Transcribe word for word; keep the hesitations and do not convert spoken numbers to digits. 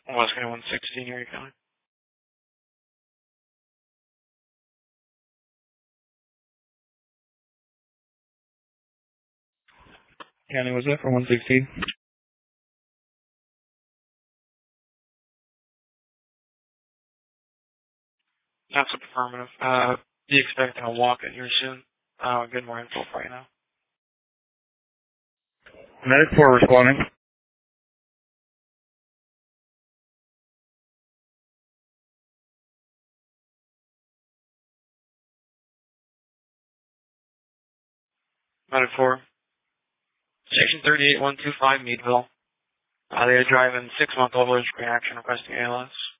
West County one sixteen, Erie County. County was that for one sixteen? That's affirmative. Uh, be expecting a walk in here soon. Uh, I'll get more info for you now. Medic four responding. Medic four. Section thirty-eight one two five, Meadville. Uh, they are driving six-month-old allergic reaction requesting A L S.